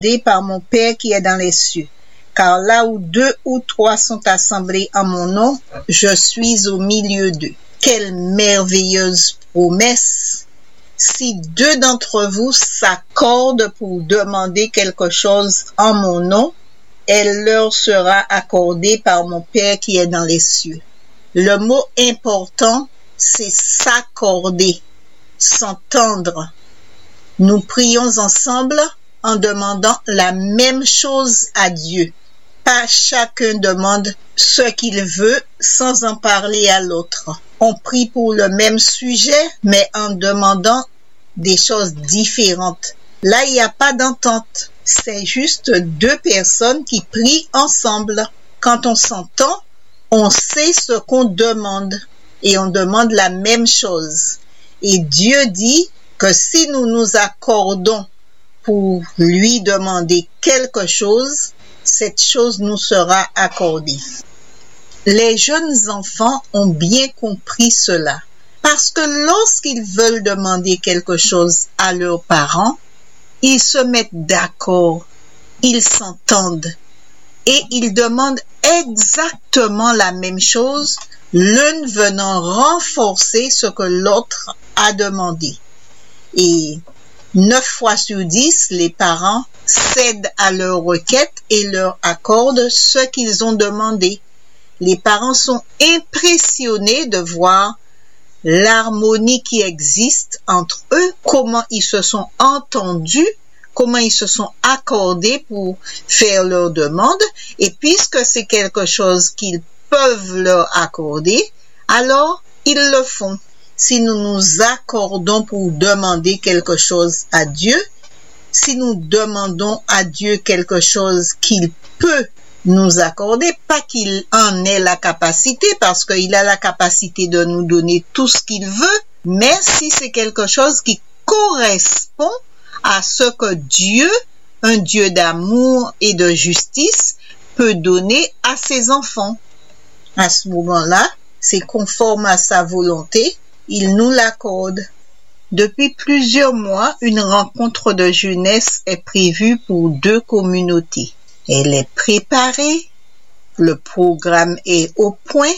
par mon Père qui est dans les cieux. Car là où 2 ou 3 sont assemblés en mon nom, je suis au milieu d'eux. Quelle merveilleuse promesse! Si 2 d'entre vous s'accordent pour demander quelque chose en mon nom, elle leur sera accordée par mon Père qui est dans les cieux. Le mot important, c'est s'accorder, s'entendre. Nous prions ensemble en demandant la même chose à Dieu. Pas chacun demande ce qu'il veut sans en parler à l'autre. On prie pour le même sujet, mais en demandant des choses différentes. Là, il n'y a pas d'entente. C'est juste 2 personnes qui prient ensemble. Quand on s'entend, on sait ce qu'on demande et on demande la même chose. Et Dieu dit que si nous nous accordons pour lui demander quelque chose, cette chose nous sera accordée. Les jeunes enfants ont bien compris cela, parce que lorsqu'ils veulent demander quelque chose à leurs parents, ils se mettent d'accord, ils s'entendent et ils demandent exactement la même chose, l'un venant renforcer ce que l'autre a demandé. Et 9 fois sur 10, les parents cèdent à leur requête et leur accordent ce qu'ils ont demandé. Les parents sont impressionnés de voir l'harmonie qui existe entre eux, comment ils se sont entendus, comment ils se sont accordés pour faire leurs demandes. Et puisque c'est quelque chose qu'ils peuvent leur accorder, alors ils le font. Si nous nous accordons pour demander quelque chose à Dieu, si nous demandons à Dieu quelque chose qu'il peut nous accorder, pas qu'il en ait la capacité, parce qu'il a la capacité de nous donner tout ce qu'il veut, mais si c'est quelque chose qui correspond à ce que Dieu, un Dieu d'amour et de justice, peut donner à ses enfants. À ce moment-là, c'est conforme à sa volonté, il nous l'accorde. Depuis plusieurs mois, une rencontre de jeunesse est prévue pour 2 communautés. Elle est préparée, le programme est au point,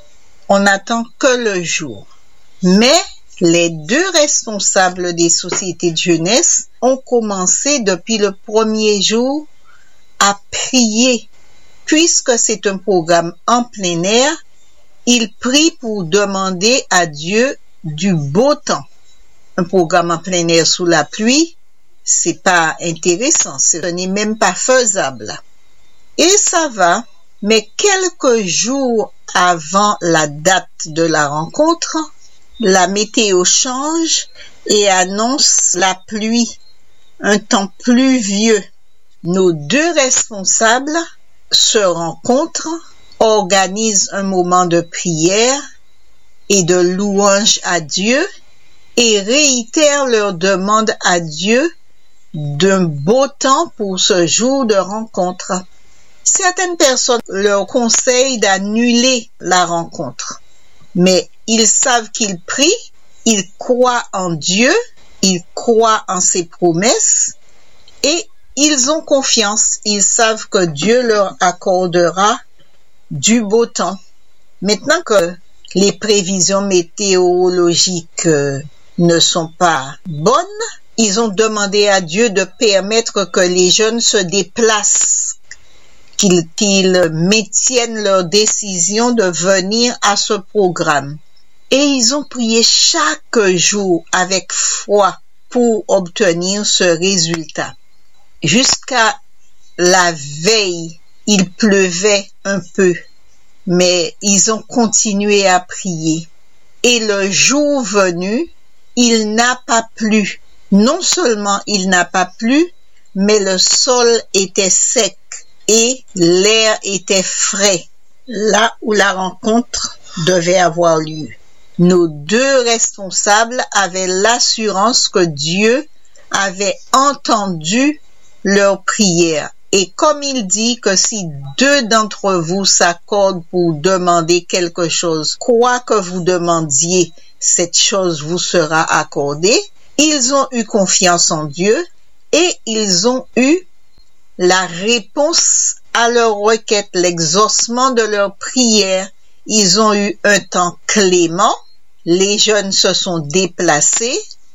on n'attend que le jour. Mais les 2 responsables des sociétés de jeunesse ont commencé depuis le premier jour à prier. Puisque c'est un programme en plein air, ils prient pour demander à Dieu du beau temps. Un programme en plein air sous la pluie, c'est pas intéressant, ce n'est même pas faisable. Et ça va, mais quelques jours avant la date de la rencontre, la météo change et annonce la pluie, un temps pluvieux. Nos 2 responsables se rencontrent, organisent un moment de prière et de louange à Dieu et réitèrent leur demande à Dieu d'un beau temps pour ce jour de rencontre. Certaines personnes leur conseillent d'annuler la rencontre, mais ils savent qu'ils prient, ils croient en Dieu, ils croient en ses promesses et ils ont confiance, ils savent que Dieu leur accordera du beau temps. Maintenant que les prévisions météorologiques ne sont pas bonnes, ils ont demandé à Dieu de permettre que les jeunes se déplacent, qu'ils maintiennent leur décision de venir à ce programme. Et ils ont prié chaque jour avec foi pour obtenir ce résultat. Jusqu'à la veille, il pleuvait un peu, mais ils ont continué à prier. Et le jour venu, il n'a pas plu. Non seulement il n'a pas plu, mais le sol était sec et l'air était frais, là où la rencontre devait avoir lieu. Nos 2 responsables avaient l'assurance que Dieu avait entendu leur prière. Et comme il dit que si 2 d'entre vous s'accordent pour demander quelque chose, quoi que vous demandiez, cette chose vous sera accordée, ils ont eu confiance en Dieu et ils ont eu la réponse à leurs requêtes, l'exaucement de leurs prières. Ils ont eu un temps clément. Les jeunes se sont déplacés.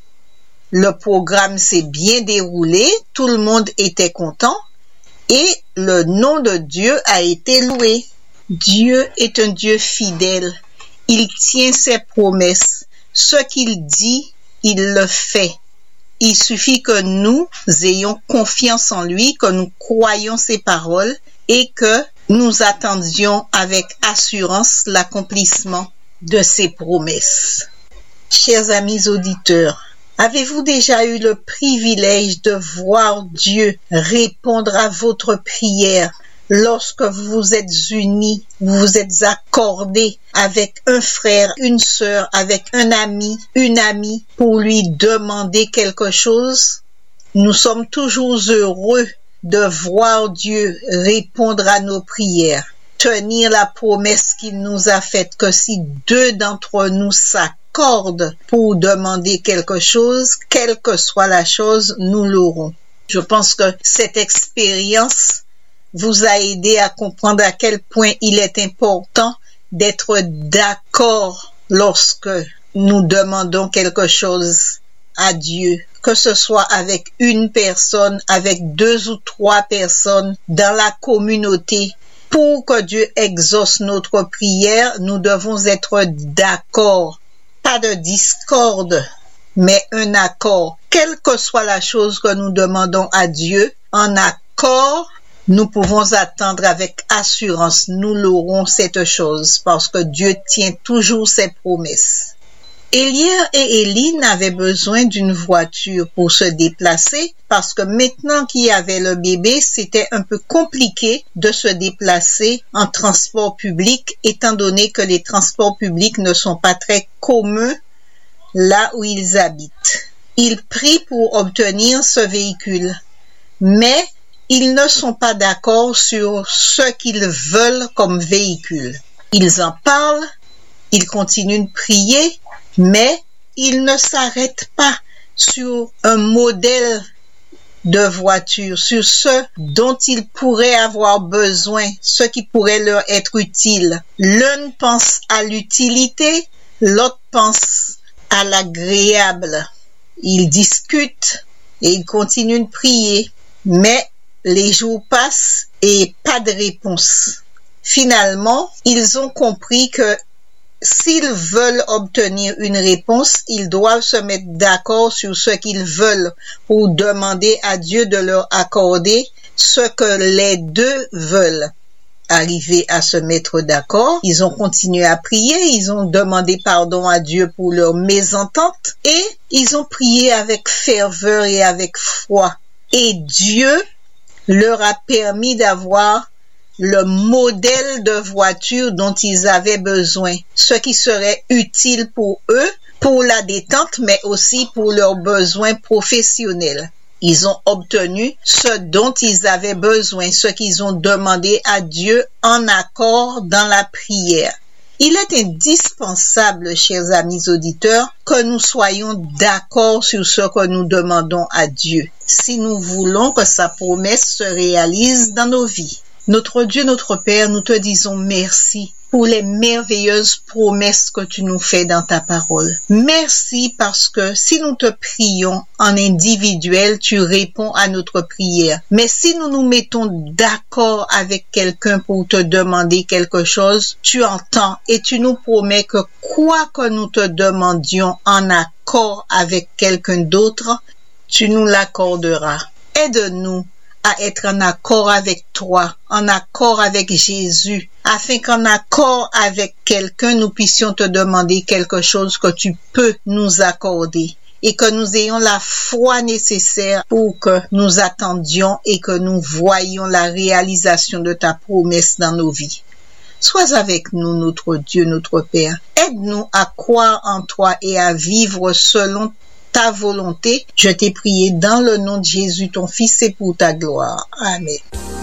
Le programme s'est bien déroulé. Tout le monde était content. Et le nom de Dieu a été loué. Dieu est un Dieu fidèle. Il tient ses promesses. Ce qu'il dit, il le fait. Il suffit que nous ayons confiance en lui, que nous croyions ses paroles et que nous attendions avec assurance l'accomplissement de ses promesses. Chers amis auditeurs, avez-vous déjà eu le privilège de voir Dieu répondre à votre prière lorsque vous vous êtes unis, vous vous êtes accordés avec un frère, une sœur, avec un ami, une amie pour lui demander quelque chose? Nous sommes toujours heureux de voir Dieu répondre à nos prières, tenir la promesse qu'il nous a faite que si deux d'entre nous s'accordent pour demander quelque chose, quelle que soit la chose, nous l'aurons. Je pense que cette expérience vous a aidé à comprendre à quel point il est important d'être d'accord lorsque nous demandons quelque chose à Dieu, que ce soit avec une personne, avec 2 ou 3 personnes dans la communauté. Pour que Dieu exauce notre prière, nous devons être d'accord. Pas de discorde, mais un accord. Quelle que soit la chose que nous demandons à Dieu, en accord, nous pouvons attendre avec assurance, nous l'aurons cette chose, parce que Dieu tient toujours ses promesses. Elier et Élie n'avaient besoin d'une voiture pour se déplacer, parce que maintenant qu'il y avait le bébé, c'était un peu compliqué de se déplacer en transport public, étant donné que les transports publics ne sont pas très communs là où ils habitent. Ils prient pour obtenir ce véhicule, mais ils ne sont pas d'accord sur ce qu'ils veulent comme véhicule. Ils en parlent, ils continuent de prier, mais ils ne s'arrêtent pas sur un modèle de voiture, sur ce dont ils pourraient avoir besoin, ce qui pourrait leur être utile. L'un pense à l'utilité, l'autre pense à l'agréable. Ils discutent et ils continuent de prier, mais les jours passent et pas de réponse. Finalement, ils ont compris que s'ils veulent obtenir une réponse, ils doivent se mettre d'accord sur ce qu'ils veulent pour demander à Dieu de leur accorder ce que les deux veulent. Arrivés à se mettre d'accord, ils ont continué à prier, ils ont demandé pardon à Dieu pour leur mésentente et ils ont prié avec ferveur et avec foi. Et Dieu leur a permis d'avoir le modèle de voiture dont ils avaient besoin, ce qui serait utile pour eux, pour la détente, mais aussi pour leurs besoins professionnels. Ils ont obtenu ce dont ils avaient besoin, ce qu'ils ont demandé à Dieu en accord dans la prière. Il est indispensable, chers amis auditeurs, que nous soyons d'accord sur ce que nous demandons à Dieu, si nous voulons que sa promesse se réalise dans nos vies. Notre Dieu, notre Père, nous te disons merci pour les merveilleuses promesses que tu nous fais dans ta parole. Merci parce que si nous te prions en individuel, tu réponds à notre prière. Mais si nous nous mettons d'accord avec quelqu'un pour te demander quelque chose, tu entends et tu nous promets que quoi que nous te demandions en accord avec quelqu'un d'autre, tu nous l'accorderas. Aide-nous à être en accord avec toi, en accord avec Jésus, afin qu'en accord avec quelqu'un, nous puissions te demander quelque chose que tu peux nous accorder et que nous ayons la foi nécessaire pour que nous attendions et que nous voyions la réalisation de ta promesse dans nos vies. Sois avec nous, notre Dieu, notre Père. Aide-nous à croire en toi et à vivre selon ta volonté. Je t'ai prié dans le nom de Jésus, ton Fils, et pour ta gloire. Amen.